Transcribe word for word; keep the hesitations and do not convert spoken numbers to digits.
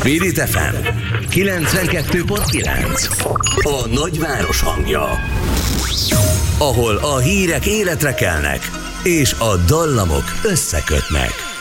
Spirit ef em kilencvenkettő pont kilenc. A nagyváros hangja. Ahol a hírek életre kelnek, és a dallamok összekötnek.